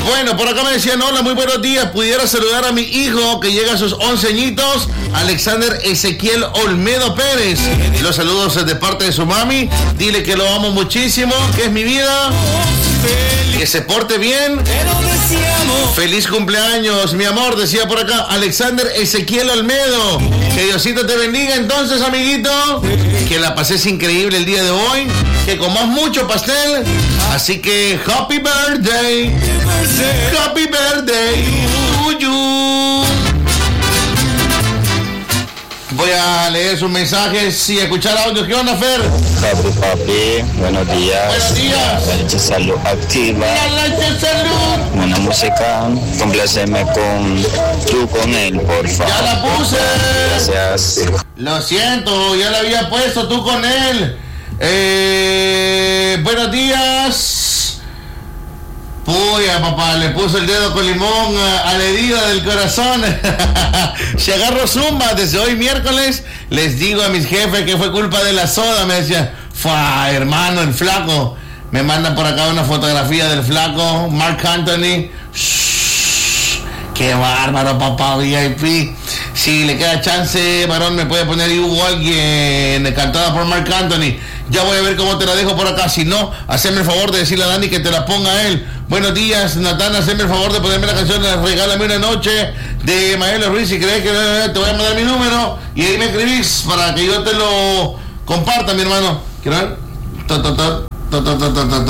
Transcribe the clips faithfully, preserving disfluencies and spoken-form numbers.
Bueno, por acá me decían, hola, muy buenos días. Pudiera saludar a mi hijo que llega a sus once añitos, Alexander Ezequiel Olmedo Pérez. Los saludos de parte de su mami. Dile que lo amo muchísimo, que es mi vida. Que se porte bien. Feliz cumpleaños, mi amor, decía por acá Alexander Ezequiel Olmedo. Que Diosito te bendiga entonces, amiguito. Que la pases increíble el día de hoy. Que comas mucho pastel. Así que happy birthday. Happy birthday to you. Voy a leer sus mensajes y escuchar audio. ¿Qué onda, Fer? Papi, papi, buenos días. Buenos días. La leche salud activa. La leche salud. Buena música. Compláceme con tú con él, por favor. Ya la puse. Gracias. Lo siento, ya la había puesto tú con él. Eh, buenos días. Puya, papá, le puso el dedo con limón a, a la herida del corazón. Si agarro zumba desde hoy miércoles, les digo a mis jefes que fue culpa de la soda. Me decía, fua, hermano, el flaco. Me mandan por acá una fotografía del flaco, Marc Anthony. Shhh, qué bárbaro, papá, V I P. Si le queda chance, varón, me puede poner Hugo alguien cantada por Marc Anthony. Ya voy a ver cómo te la dejo por acá. Si no, haceme el favor de decirle a Dani que te la ponga a él. Buenos días, Natán, haceme el favor de ponerme la canción de Regálame una noche de Maelo Ruiz. Si crees que te voy a mandar mi número y ahí me escribís para que yo te lo comparta, mi hermano. ¿Quiero ver? Ta, ta, ta, ta, ta, ta, ta,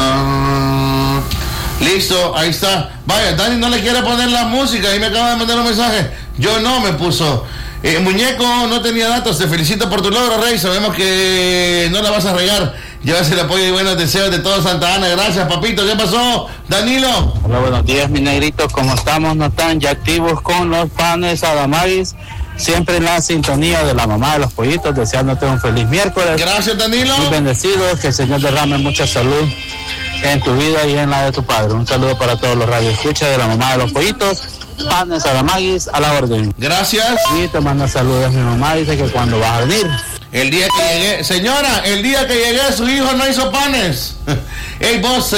ta. Listo, ahí está. Vaya, Dani no le quiere poner la música y me acaba de mandar un mensaje. Yo no, me puso. Eh, muñeco, no tenía datos, te felicito por tu logro, Rey, sabemos que no la vas a regar. Llevas el apoyo y buenos deseos de todo Santa Ana. Gracias, papito. ¿Qué pasó, Danilo? Hola, buenos días, mi negrito. ¿Cómo estamos? ¿No están ya activos con los panes Adamaris? Siempre en la sintonía de la mamá de los pollitos, deseándote un feliz miércoles. Gracias, Danilo. Muy bendecidos, que el Señor derrame mucha salud en tu vida y en la de tu padre. Un saludo para todos los radioescuchas de la mamá de los pollitos. Panes Adamaris a la orden. Gracias. Y te manda saludos mi mamá, dice que cuando vas a venir. El día que llegué, señora, el día que llegué su hijo no hizo panes. Ey, vos,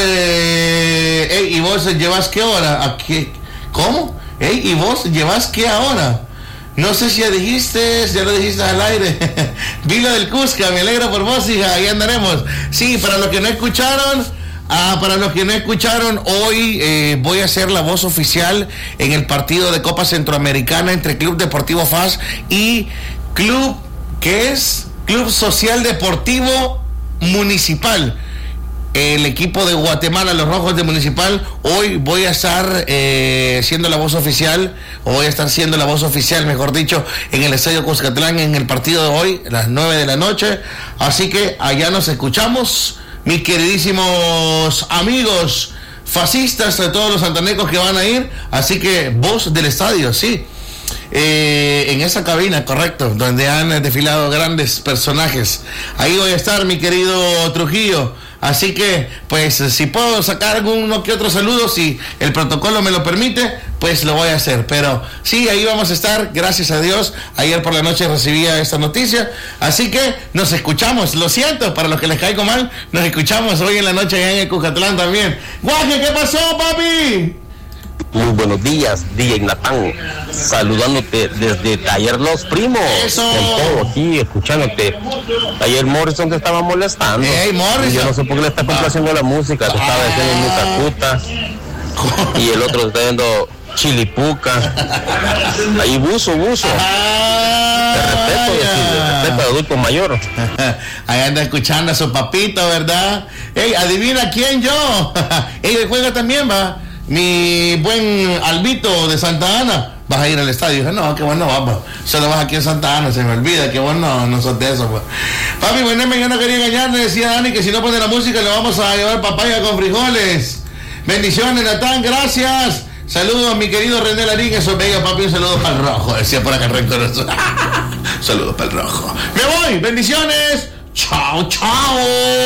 eh, ey, ¿y vos llevas qué hora? ¿A qué? ¿Cómo? Ey, ¿y vos llevas qué ahora? No sé si ya dijiste, ya lo dijiste al aire. Vila del Cusca, me alegro por vos, hija, ahí andaremos. Sí, para los que no escucharon... Ah, para los que no escucharon, hoy eh, voy a ser la voz oficial en el partido de Copa Centroamericana entre Club Deportivo F A S y Club, ¿qué es? Club Social Deportivo Municipal. El equipo de Guatemala, los Rojos de Municipal, hoy voy a estar eh, siendo la voz oficial, o voy a estar siendo la voz oficial, mejor dicho, en el Estadio Cuscatlán en el partido de hoy, a las nueve de la noche. Así que allá nos escuchamos. Mis queridísimos amigos fascistas de todos los santanecos que van a ir, así que voz del estadio, sí, eh, en esa cabina, correcto, donde han desfilado grandes personajes. Ahí voy a estar, mi querido Trujillo. Así que, pues, si puedo sacar alguno que otro saludo, si el protocolo me lo permite, pues lo voy a hacer. Pero sí, ahí vamos a estar, gracias a Dios. Ayer por la noche recibía esta noticia. Así que nos escuchamos. Lo siento, para los que les caigo mal, nos escuchamos hoy en la noche allá en el Cuscatlán también. Guaje, ¿qué pasó, papi? Muy buenos días, D J Natán, saludándote desde Taller Los Primos. Eso. Con todo aquí, escuchándote. Taller Morrison te estaba molestando. Hey, Morrison. Yo no sé por qué le está complaciendo ah. la música, te estaba diciendo Mutacuta. Y el otro está viendo Chilipuca. Ahí buzo, buzo. Ah, te respeto, te respeto, adulto mayor. Ahí anda escuchando a su papito, ¿verdad? Ey, adivina quién yo. Ey, juega también, va. Mi buen Albito de Santa Ana, vas a ir al estadio. Dije, no, qué bueno, vamos. Solo vas aquí en Santa Ana, se me olvida, qué bueno, no sos de eso, pues. Papi, bueno, yo no quería engañarme, decía Dani, que si no pone la música le vamos a llevar papaya con frijoles. Bendiciones, Natán, gracias. Saludos, mi querido René Larín, eso venga, papi, un saludo para el rojo, decía por acá el rector. Saludos para el rojo. Me voy, bendiciones. Chao, chao.